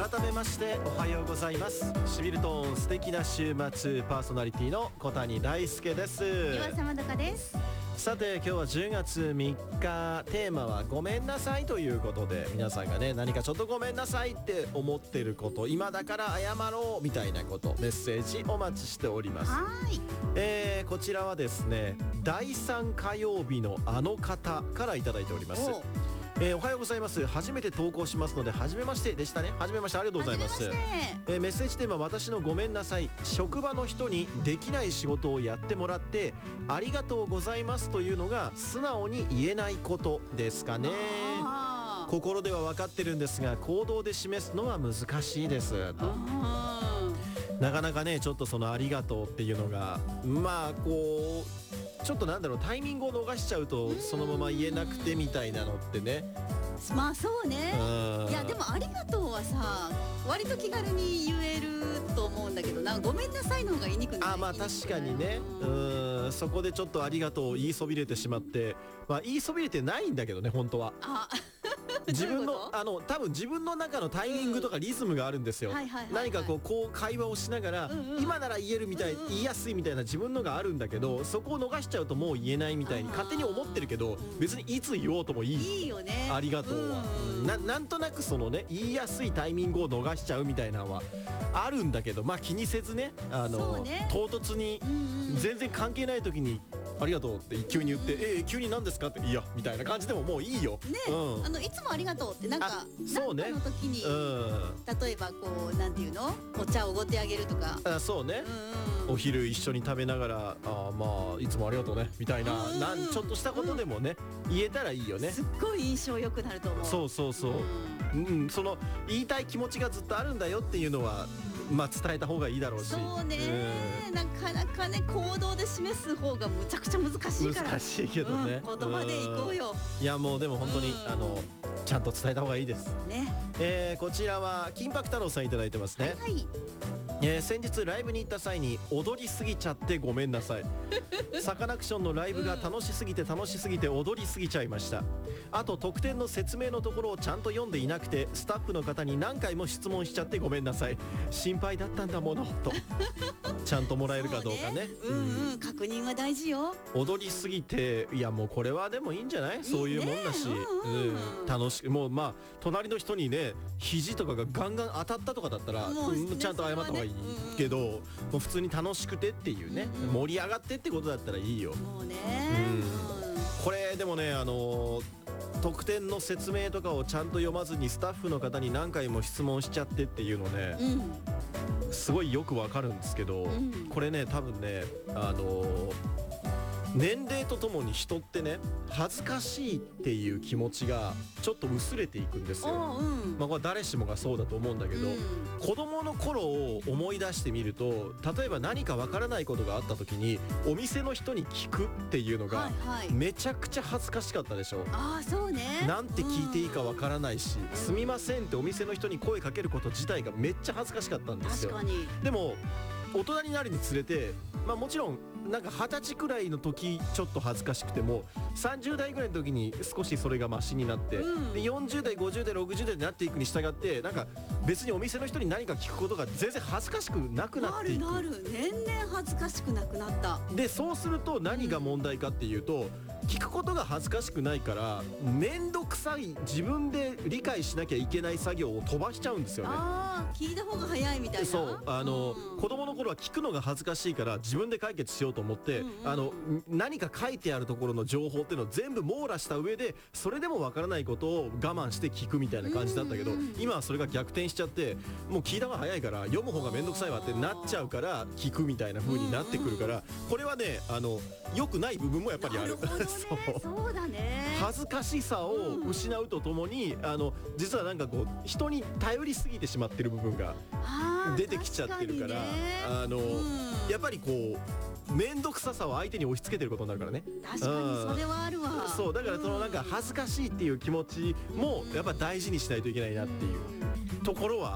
改めましておはようございます。シビルトーン素敵な週末パーソナリティの小谷大輔です。 岩佐まどかです。 さて今日は10月3日、テーマはごめんなさいということで、皆さんがね何かちょっとごめんなさいって思ってること、今だから謝ろうみたいなこと、メッセージお待ちしております。こちらはですね、第3火曜日のあの方からいただいております。おはようございます。初めて投稿しますので、初めましてでしたね。初めまして、ありがとうございます。メッセージテーマ、私のごめんなさい。職場の人にできない仕事をやってもらってありがとうございますというのが素直に言えないことですかね。心では分かってるんですが行動で示すのは難しいですと。なかなかね、ちょっとそのありがとうっていうのがまあこうちょっとなんだろう、タイミングを逃しちゃうとそのまま言えなくてみたいなのってね。 まあそうね。いやでもありがとうはさ、割と気軽に言えると思うんだけどな、ごめんなさいの方が言いにくい。 まあ確かにね。そこでちょっとありがとうを言いそびれてしまって、まあ言いそびれてないんだけどね本当は。自分の多分自分の中のタイミングとかリズムがあるんですよ。何かこう会話をしながら、今なら言えるみたい、言いやすいみたいな自分のがあるんだけど、そこを逃しちゃうともう言えないみたいに勝手に思ってるけど、別にいつ言おうともいいよね、ありがとうは。なんとなくそのね、言いやすいタイミングを逃しちゃうみたいなのはあるんだけど、まあ気にせずね、唐突に全然関係ない時にありがとうって急に言って急に何ですかって、いやみたいな感じでももういいよね。 いつもありがとうってなんかそうね、 の時に例えばこうなんていうの、お茶をおごってあげるとか。 そうね、お昼一緒に食べながらまあいつもありがとうねみたいな、ちょっとしたことでもね言えたらいいよね。 すっごい印象良くなると思う。 そうその言いたい気持ちがずっとあるんだよっていうのはまあ伝えた方がいいだろうし。そうね、 なかなかね行動で示す方がむちゃくちゃ難しいから。 難しいけどね、 言葉でいこうよ。 いやもうでも本当にちゃんと伝えた方がいいですね。こちらは金箔太郎さんいただいてますね。先日ライブに行った際に踊りすぎちゃってごめんなさい。サカナクションのライブが楽しすぎて踊りすぎちゃいました。あと特典の説明のところをちゃんと読んでいなくて、スタッフの方に何回も質問しちゃってごめんなさい。心配だったんだものと。ちゃんともらえるかどうかね。 確認は大事よ。 踊りすぎて、いやもうこれはでもいいんじゃない、そういうもんだし、楽しく、もうまあ隣の人にね肘とかがガンガン当たったとかだったらちゃんと謝った方がいいけど、もう普通に楽しくてっていうね、盛り上がってってことだったらいいよ。もうね、これでもね特典の説明とかをちゃんと読まずにスタッフの方に何回も質問しちゃってっていうのね、すごいよくわかるんですけど、これね多分ね年齢とともに人ってね恥ずかしいっていう気持ちがちょっと薄れていくんですよ。まあこれ誰しもがそうだと思うんだけど、子供の頃を思い出してみると、例えば何かわからないことがあった時にお店の人に聞くっていうのがめちゃくちゃ恥ずかしかったでしょ。 そうね。 なんて聞いていいかわからないし、すみませんってお店の人に声かけること自体がめっちゃ恥ずかしかったんですよ。でも大人になるにつれて、まあもちろんなんか20歳くらいの時ちょっと恥ずかしくても、30代ぐらいの時に少しそれがマシになって、で40代50代60代になっていくに従って、なんか別にお店の人に何か聞くことが全然恥ずかしくなくなっていく。 年々恥ずかしくなくなった。 でそうすると何が問題かっていうと、聞くことが恥ずかしくないから面倒くさい、自分で理解しなきゃいけない作業を飛ばしちゃうんですよね。 聞いた方が早いみたいな。 そう子供の頃は聞くのが恥ずかしいから自分で解決しようと思って、何か書いてあるところの情報っていうのを全部網羅した上で、それでもわからないことを我慢して聞くみたいな感じだったけど、今はそれが逆転しちゃって、もう聞いた方が早いから読む方が面倒くさいわってなっちゃうから聞くみたいな風になってくるから、これはね良くない部分もやっぱりある。 そうだね。 恥ずかしさを失うとともに実はなんかこう人に頼りすぎてしまってる部分が出てきちゃってるから、やっぱりこう面倒くささを相手に押し付けてることになるからね。 確かにそれはあるわ。 そうだからそのなんか恥ずかしいっていう気持ちもやっぱ大事にしないといけないなっていうところはある。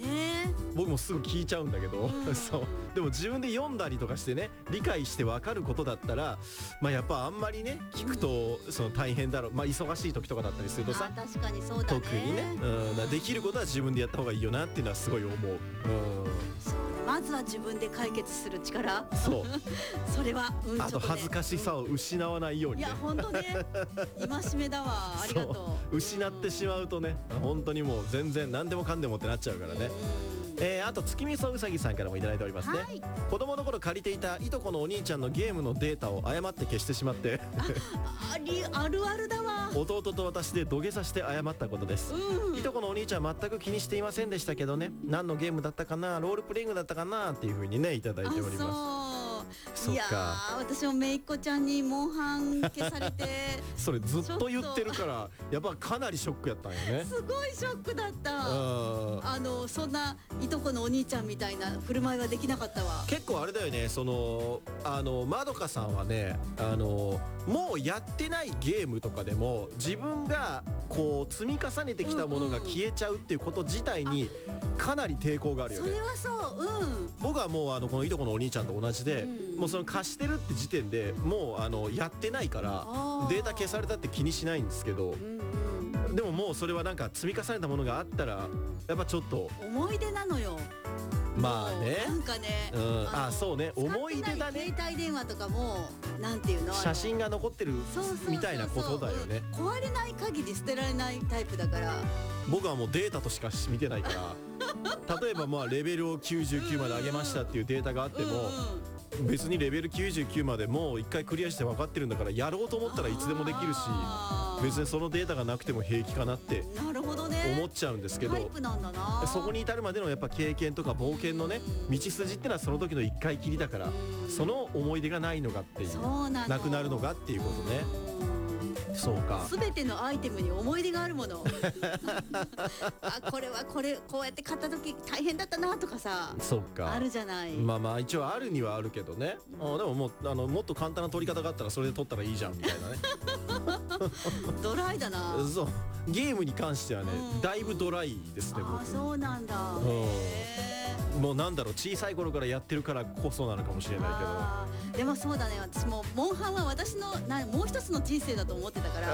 僕もすぐ聞いちゃうんだけど、そうでも自分で読んだりとかしてね理解して分かることだったら、まあやっぱあんまりね聞くとその大変だろう、まあ忙しい時とかだったりするとさ、 確かにそうだね。 特にね、できることは自分でやった方がいいよなっていうのはすごい思う。 そうまずは自分で解決する力、 そうそれはあと恥ずかしさを失わないようにね。 いや本当ね、戒めだわ。ありがとう。 失ってしまうとね本当にもう全然何でもかんでもってなっちゃうからね。あと月見そうさぎさんからもいただいておりますね、子供の頃借りていたいとこのお兄ちゃんのゲームのデータを誤って消してしまってあるあるだわ。 弟と私で土下座して謝ったことです、いとこのお兄ちゃんは全く気にしていませんでしたけどね、何のゲームだったかな、ロールプレイングだったかなっていう風にねいただいております。 いやー私もめいっ子ちゃんにモンハン消されてそれずっと言ってるからやっぱかなりショックやったんよね。 すごいショックだった。そんないとこのお兄ちゃんみたいな振る舞いはできなかったわ。 結構あれだよね、そのまどかさんはねもうやってないゲームとかでも自分がこう積み重ねてきたものが消えちゃうっていうこと自体にかなり抵抗があるよね。 それはそう、 僕はもうこのいとこのお兄ちゃんと同じで、もうその貸してるって時点でもうやってないからデータ消されたって気にしないんですけど、でももうそれはなんか積み重ねたものがあったらやっぱちょっと思い出なのよ。 まあね、 なんかね、 そうね、思い出だね。 携帯電話とかもなんていうの、 写真が残ってるみたいなことだよね。 壊れない限り捨てられないタイプだから。 僕はもうデータとしか見てないから例えばまあレベルを99まで上げましたっていうデータがあっても、別にレベル99までもう一回クリアして分かってるんだからやろうと思ったらいつでもできるし、別にそのデータがなくても平気かなって思っちゃうんですけど、そこに至るまでのやっぱ経験とか冒険のね道筋ってのはその時の一回きりだから、その思い出がないのかっていう、なくなるのかっていうことね。そうか、 全てのアイテムに思い出があるものこれはこうやって買った時大変だったなとかさ、 そうか、あるじゃない。 まあ一応あるにはあるけどね、でももうもっと簡単な取り方があったらそれで取ったらいいじゃんみたいなねドライだな。 そうゲームに関してはね、だいぶドライですね僕。 そうなんだ。 もうなんだろう、小さい頃からやってるからこそなのかもしれないけど。でもそうだね、私もモンハンは私のもう一つの人生だと思ってたから、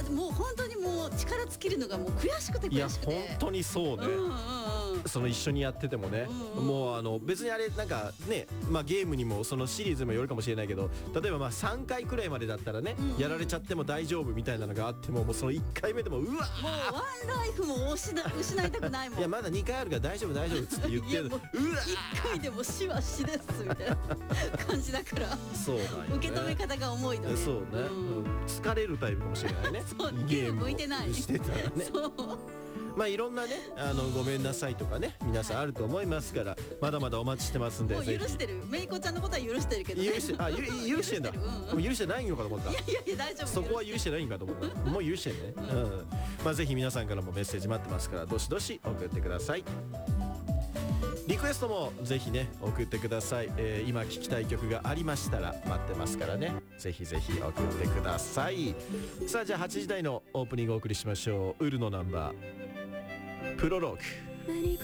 もう本当にもう力尽きるのがもう悔しくて。いや本当にそうね、その一緒にやっててもね、もう別にあれなんかね、ゲームにもそのシリーズにもよるかもしれないけど、例えば3回くらいまでだったらね、やられちゃっても大丈夫みたいなのがあっても、もうその1回目でもうわー、もうワンライフも失いたくないもん。 いやまだ2回あるから大丈夫大丈夫っつって言ってるの、1 回でも死は死ですみたいな感じだから、 そうだよね、 受け止め方が重いのね。 そうね、疲れるタイプかもしれないねゲーム向いてないしてたらねいろんなねごめんなさいとかね皆さんあると思いますから、まだまだお待ちしてますんで。 もう許してる、めいこちゃんのことは許してるけどね。 許してんだ。許してないのかと思った。 いや大丈夫。 そこは許してないんかと思った。もう許してんね。ぜひ皆さんからもメッセージ待ってますから、どしどし送ってください。リクエストもぜひね送ってください。今聴きたい曲がありましたら待ってますからね、ぜひぜひ送ってください。さあじゃあ8時台のオープニングをお送りしましょう。ウルのナンバープロローグ。